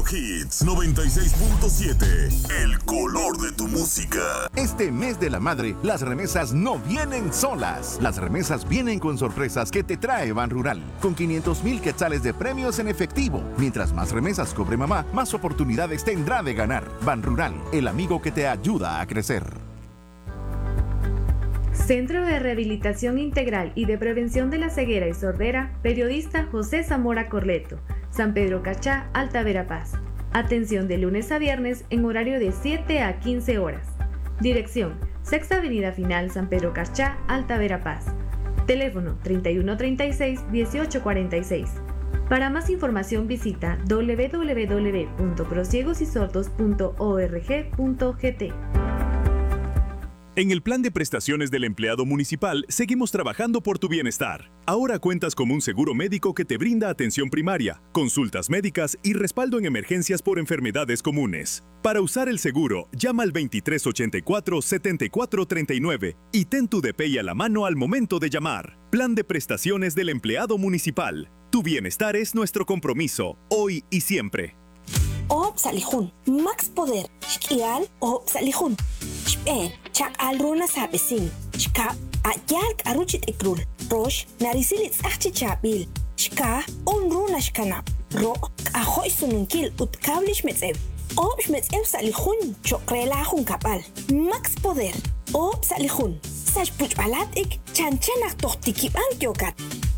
Hits 96.7, el color de tu música. Este mes de la madre, las remesas no vienen solas. Las remesas vienen con sorpresas que te trae Banrural. Con 500,000 quetzales de premios en efectivo. Mientras más remesas cobre mamá, más oportunidades tendrá de ganar. Banrural, el amigo que te ayuda a crecer. Centro de Rehabilitación Integral y de Prevención de la Ceguera y Sordera, periodista José Zamora Corleto, San Pedro Cachá, Alta Verapaz. Atención de lunes a viernes en horario de 7 a 15 horas. Dirección, Sexta Avenida Final, San Pedro Cachá, Alta Verapaz. Teléfono 3136-1846. Para más información visita www.prociegosysordos.org.gt. En el Plan de Prestaciones del Empleado Municipal seguimos trabajando por tu bienestar. Ahora cuentas con un seguro médico que te brinda atención primaria, consultas médicas y respaldo en emergencias por enfermedades comunes. Para usar el seguro, llama al 2384-7439 y ten tu DPI a la mano al momento de llamar. Plan de Prestaciones del Empleado Municipal. Tu bienestar es nuestro compromiso, hoy y siempre. Salihun, Max Poder, Shkial, Salihun. Chak alruna sabesin. Shka, Ayal Aruchit Ekrul. Rosh, Narisilit Sachichabil. Shka, Runa Shkana. Ro, Ahoy Sununkil, Utkablish Metzev. Shmetzev Salihun, Chokrelahun Kapal. Max Poder, Salihun. Sashpuch Alatik, Chanchanak Tohtikiban Yokat.